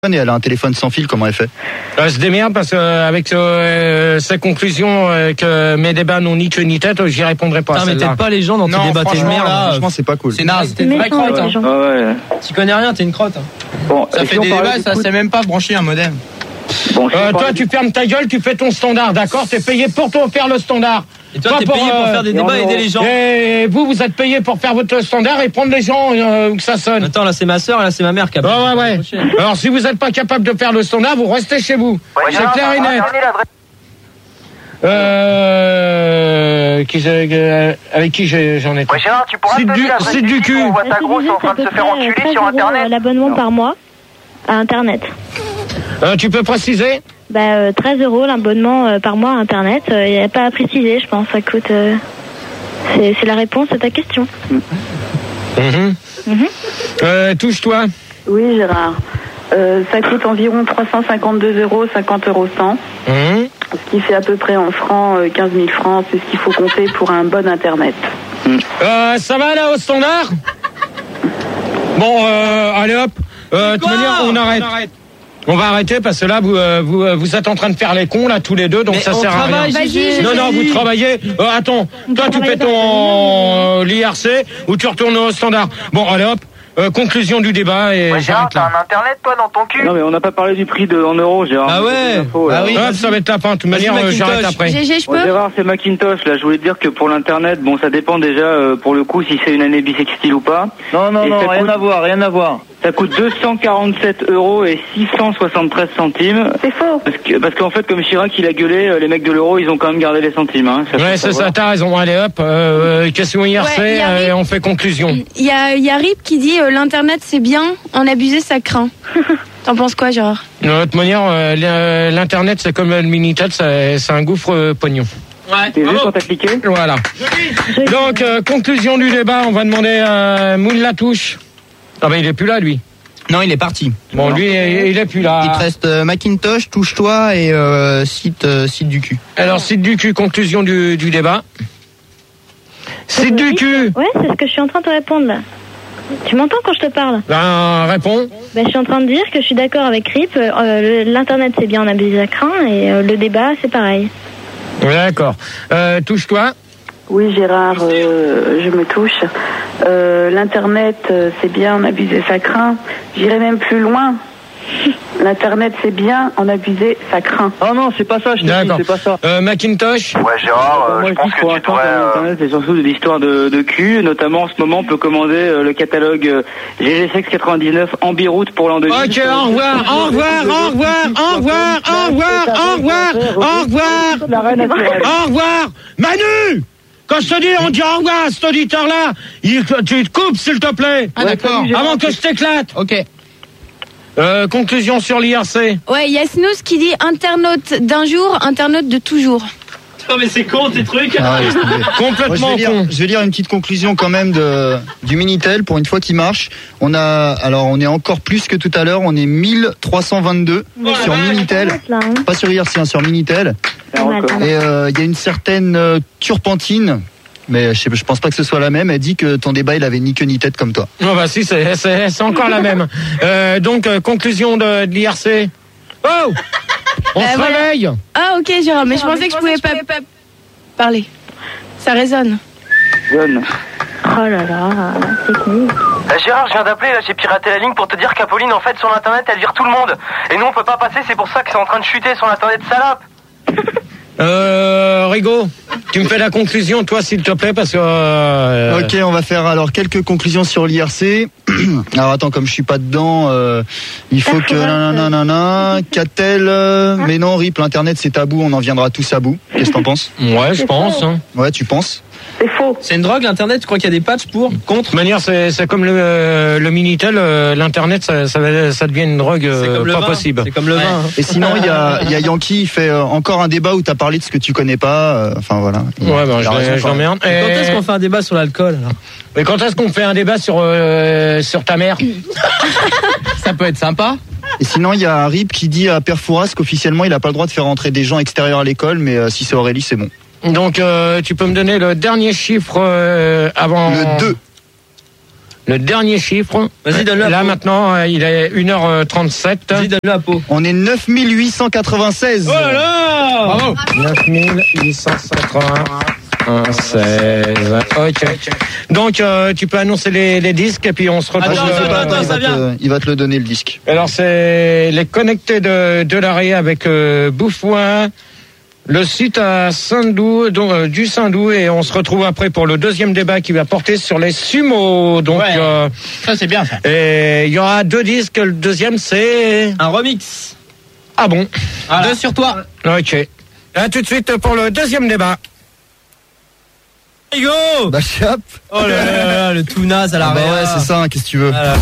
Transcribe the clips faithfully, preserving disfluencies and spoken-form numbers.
Et elle a un téléphone sans fil, comment elle fait? Elle se démerde parce qu'avec euh, sa conclusion euh, que mes débats n'ont ni queue ni tête, j'y répondrai pas. Non, mais t'aides pas les gens dans tes débats, t'es une merde. Franchement, c'est pas cool. C'est naze, t'es une vraie crotte. Hein. Ah ouais. Tu connais rien, t'es une crotte. Hein. Bon, ça fait des débats, ça sait même pas brancher un modem. Bon, euh, toi, tu fermes ta gueule, tu fais ton standard, d'accord? T'es payé pour toi faire le standard. Et toi, t'es payé pour faire des débats et aider les gens. Et vous, vous êtes payé pour faire votre standard et prendre les gens euh, où que ça sonne. Attends, là, c'est ma soeur et là, c'est ma mère qui a. Ouais, ouais, ouais. Alors, si vous n'êtes pas capable de faire le standard, vous restez chez vous. Ouais, c'est clair et net. Euh, qui, euh, avec qui j'en ai. Ouais, Gérard, tu pourras c'est te du, dire, c'est du cul. On voit ta grosse en train de se faire enculer sur Internet. L'abonnement par mois à Internet. Euh, tu peux préciser? Bah, euh, treize euros l'abonnement euh, par mois à Internet. Il euh, n'y a pas à préciser, je pense. Ça coûte. Euh, c'est, c'est la réponse à ta question. Mmh. Mmh. Euh, touche-toi. Oui, Gérard. Euh, ça coûte environ trois cent cinquante-deux euros, cinquante euros cent. Mmh. Ce qui fait à peu près en francs euh, quinze mille francs. C'est ce qu'il faut compter pour un bon Internet. Mmh. Euh, ça va là au standard? Bon, euh, allez hop. Euh, de toute manière, on arrête. on arrête. On va arrêter parce que là vous euh, vous, euh, vous êtes en train de faire les cons là tous les deux, donc mais ça on sert à rien. Gigi, non non, vous travaillez. Euh, attends, on toi tu fais ton euh, l'I R C ou tu retournes au standard. Bon allez hop. Euh, conclusion du débat et ouais, Gérard, t'as un internet toi dans ton cul? Non mais on n'a pas parlé du prix de en euros, Gérard. Ah ouais. Infos, ah oui. Hop, ça va être la fin. De toute manière, euh, j'arrête après. Gégé, je peux? Bon, Gérard, c'est Macintosh. Là, je voulais te dire que pour l'internet, bon, ça dépend déjà euh, pour le coup si c'est une année bissextile ou pas. Non non et non, rien coûte... à voir, rien à voir. Ça coûte deux cent quarante-sept euros et six cent soixante-treize centimes. C'est faux. Parce que parce qu'en fait, comme Chirac il a gueulé, les mecs de l'euro, ils ont quand même gardé les centimes. Hein, ça ouais, c'est ça. T'as raison. Allez hop. Euh, question I R C ouais, euh, et on fait conclusion. Il y a, y a Rip qui dit euh, l'internet c'est bien, en abuser ça craint. T'en penses quoi, Gérard? De toute manière, euh, l'internet c'est comme le minitel, c'est, c'est un gouffre euh, pognon. Ouais. T'es vu quand t'as cliqué? Voilà. Donc euh, conclusion du débat, on va demander à Moule Latouche. Ah ben il est plus là lui. Non, il est parti. Bon, lui, il est plus là. Il te reste euh, Macintosh, touche-toi et euh, site, euh, site du cul. Alors, site du cul, conclusion du, du débat. Site du cul. Ouais, c'est ce que je suis en train de te répondre là. Tu m'entends quand je te parle? Ben, réponds. Ben, je suis en train de dire que je suis d'accord avec Rip. Euh, L'internet c'est bien, on abuse à craint, et euh, le débat c'est pareil. D'accord. Euh, touche-toi. Oui, Gérard, euh, je me touche. Euh, L'Internet, euh, c'est bien, en abuser, ça craint. J'irai même plus loin. L'Internet, c'est bien, en abuser, ça craint. Ah non, c'est pas ça, je te dis, c'est pas ça. Euh, Macintosh. Ouais, Gérard, euh, moi, je je pense dis que pour tu l'instant, devrais... sur Euh... Internet, c'est surtout de l'histoire de, de cul. Notamment, en ce moment, on peut commander euh, le catalogue euh, G G Sex quatre-vingt-dix-neuf en biroute pour l'an deux mille. Ok, au revoir, au revoir, au revoir, au revoir, au revoir, au revoir, au revoir, au revoir. Manu! Quand je te dis, on dit au revoir à cet auditeur-là, il, tu te coupes, s'il te plaît. Ah, d'accord. Avant que je t'éclate. Ok. Euh, conclusion sur l'I R C. Ouais, il y a Snooze qui dit internaute d'un jour, internaute de toujours. Non mais c'est con tes trucs. Ah ouais, Complètement Moi, je, vais con. lire, je vais lire une petite conclusion quand même de, du Minitel pour une fois qu'il marche. On a, alors on est encore plus que tout à l'heure, on est mille trois cent vingt-deux Oh, sur Minitel, Là, hein. pas sur I R C, hein, sur Minitel. Pas mal, pas mal. Et il euh, y a une certaine euh, Turpentine, mais je, sais, je pense pas que ce soit la même. Elle dit que ton débat il avait ni queue ni tête comme toi. Non bah si, c'est, c'est, c'est encore la même. Euh, donc euh, conclusion de, de l'I R C. Oh, on Bah, se voilà. réveille. Ah ok, Gérard, mais je pensais que je pouvais pas parler. Ça résonne. Jeune. Oh là là, c'est cool. Euh, Gérard, je viens d'appeler, là, j'ai piraté la ligne pour te dire qu'Apolline, en fait, sur l'internet, elle vire tout le monde. Et nous, on peut pas passer, c'est pour ça que c'est en train de chuter sur l'internet, salope. Euh, Rigaud, tu me fais la conclusion, toi, s'il te plaît, parce que... Euh, Ok, on va faire alors quelques conclusions sur l'I R C. Alors attends, comme je suis pas dedans, euh, il faut que nanana, qu'a-t-elle euh, Mais non, Rip, l'internet c'est tabou, on en viendra tous à bout. Qu'est-ce que t'en penses? Ouais, je pense. Hein. Ouais, tu penses? C'est faux. C'est une drogue l'internet, tu crois qu'il y a des patchs pour, contre? De toute manière, c'est, c'est comme le, euh, le Minitel, euh, l'internet, ça, ça, ça devient une drogue euh, C'est comme le pas vin. possible. C'est comme le Ouais. vin. Hein. Et sinon, il y a, il y a Yankee, il fait euh, encore un débat où t'as parlé de ce que tu connais pas. euh, Enfin voilà. Ouais, ben, Il je, a raison, je quand même. l'emmerde. Quand est-ce qu'on fait un débat sur l'alcool alors? Mais quand est-ce qu'on fait un débat sur, euh, sur ta mère? Ça peut être sympa. Et sinon, il y a Rip qui dit à Père Fouras qu'officiellement, il a pas le droit de faire rentrer des gens extérieurs à l'école, mais euh, si c'est Aurélie, c'est bon. Donc, euh, tu peux me donner le dernier chiffre euh, avant... Le deux. le dernier chiffre. Vas-y, donne-le. Là, maintenant, euh, il est une heure trente-sept. Vas-y, donne-le à Pau. On est neuf mille huit cent quatre-vingt-seize. Oh là là! Bravo. neuf mille huit cent quatre-vingt-seize. Ok. Donc, euh, tu peux annoncer les, les disques et puis on se retrouve. Attends, Je sais attends, pas, attends, il, ça va vient. te, il va te le donner le disque. Alors, c'est les connectés de, de l'arrêt avec euh, Bouffouin. Le site à Saint-Doux, donc, euh, du Saint-Doux, et on se retrouve après pour le deuxième débat qui va porter sur les sumos. Donc, Ouais. euh, Ça, c'est bien, ça. et il y aura deux disques. Le deuxième, c'est Un remix. ah bon. Voilà. Deux sur toi. Ok. À tout de suite pour le deuxième débat. Yo! Bah, chap. Oh là là là là, le tout naze à la Ah bah ouais, c'est ça, hein, qu'est-ce que tu veux. Ah là là.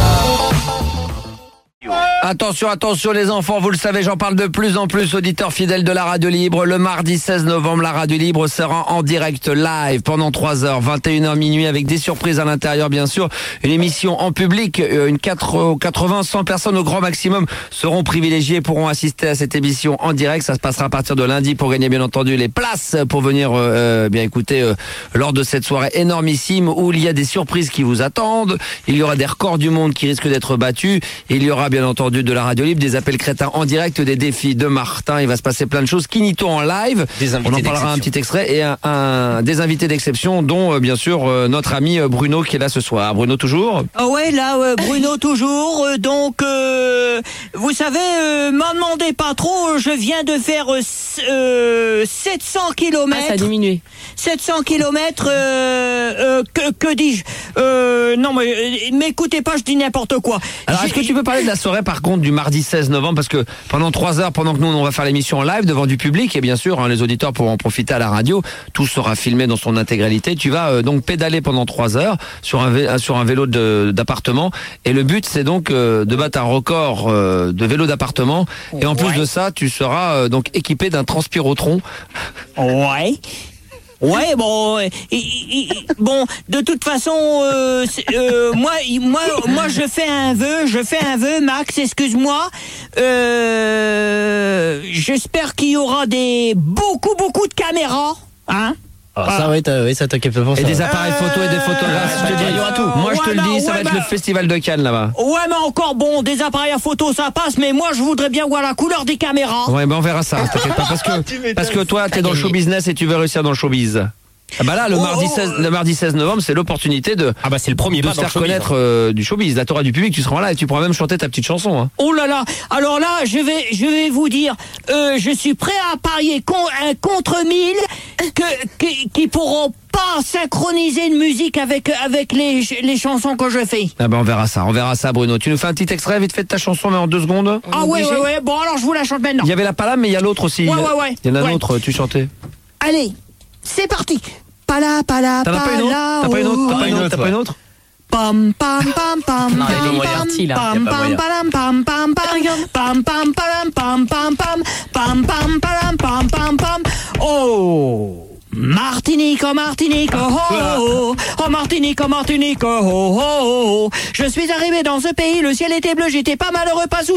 Attention, attention les enfants, vous le savez, j'en parle de plus en plus, auditeurs fidèles de la Radio Libre. Le mardi seize novembre, la Radio Libre sera en direct live pendant trois heures, vingt et une heures minuit, avec des surprises à l'intérieur bien sûr. Une émission en public, une quatre-vingts, cent personnes au grand maximum seront privilégiées et pourront assister à cette émission en direct. Ça se passera à partir de lundi pour gagner bien entendu les places pour venir euh, bien écouter euh, lors de cette soirée énormissime où il y a des surprises qui vous attendent. Il y aura des records du monde qui risquent d'être battus. Il y aura bien entendu de la Radio Libre, des appels crétins en direct, des défis de Martin. Il va se passer plein de choses. Kinito en live. On en parlera un petit extrait et un, un des invités d'exception, dont euh, bien sûr euh, notre ami Bruno qui est là ce soir. Bruno toujours. Ah ouais, là, euh, Bruno toujours. Euh, donc, euh, vous savez, euh, m'en demandez pas trop. Je viens de faire euh, euh, sept cents kilomètres. Ah, ça a diminué. sept cents kilomètres. Euh, euh, que, que dis-je euh, Non, mais euh, m'écoutez pas, je dis n'importe quoi. Alors, est-ce que tu peux parler de la soirée par contre du mardi seize novembre, parce que pendant trois heures, pendant que nous on va faire l'émission en live devant du public, et bien sûr hein, les auditeurs pourront en profiter à la radio, tout sera filmé dans son intégralité. Tu vas euh, donc pédaler pendant trois heures sur un, vé- sur un vélo de, d'appartement, et le but c'est donc euh, de battre un record euh, de vélo d'appartement, et en plus de ça tu seras euh, donc équipé d'un transpirotron. Ouais. Ouais, bon, euh, i- i- i- bon, de toute façon, euh, c'est- euh, moi, i- moi, moi, je fais un vœu, je fais un vœu, Max, excuse-moi. Euh, j'espère qu'il y aura des beaucoup, beaucoup de caméras, hein. Ah, ça, oui, oui, ça t'occupe pas pour ça. Et des appareils photo et des photographes. Je te dis, il y aura tout. Moi je te Ouais, le dis, bah, ça va ouais, être bah. le festival de Cannes là-bas. Ouais, mais encore, bon, des appareils à photo, ça passe, mais moi, je voudrais bien voir la couleur des caméras. Ouais, ben on verra ça, t'inquiète pas, parce que, parce que toi, t'es dans le show business et tu veux réussir dans le showbiz. Ah bah là, le Oh, mardi oh. seize, le mardi seize novembre, c'est l'opportunité de, Ah bah c'est le premier de pas se dans le faire showbiz, connaître hein. euh, du showbiz. Là, t'auras du public, tu seras là et tu pourras même chanter ta petite chanson. Hein. Oh là là. Alors là, je vais, je vais vous dire, euh, je suis prêt à parier con, un contre mille que, qui, qui pourront pas synchroniser une musique avec, avec les, les chansons que je fais. Ah bah on verra ça, on verra ça, Bruno. Tu nous fais un petit extrait vite fait de ta chanson, mais en deux secondes. Ah ouais, ouais, ouais. Bon, alors je vous la chante maintenant. Il y avait la palame, mais il y a l'autre aussi. Ouais, ouais, ouais. Il y en a Ouais. un autre, tu chantais. Allez, c'est parti. Pala, pala, T'en as pas une autre T'as pas une autre T'as pas une autre T'as pas une autre Pam pam pam pam Non, il est pam Moriarty, là, pam y a pas pam moyen. pam pam pam pam pam pam pam pam pam pam pam pam pam pam pam pam. Oh, Martinique, oh Martinique, oh oh oh, oh Martinique, oh Martinique, oh oh oh. Je suis arrivé dans ce pays, le ciel était bleu, j'étais pas malheureux, pas sous